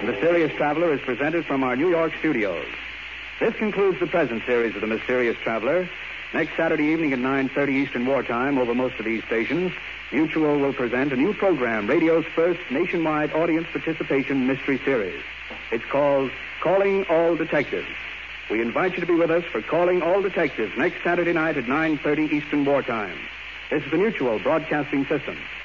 The Mysterious Traveler is presented from our New York studios. This concludes the present series of The Mysterious Traveler. Next Saturday evening at 9:30 Eastern Wartime over most of these stations, Mutual will present a new program, radio's first nationwide audience participation mystery series. It's called Calling All Detectives. We invite you to be with us for Calling All Detectives next Saturday night at 9:30 Eastern Wartime. This is the Mutual Broadcasting System.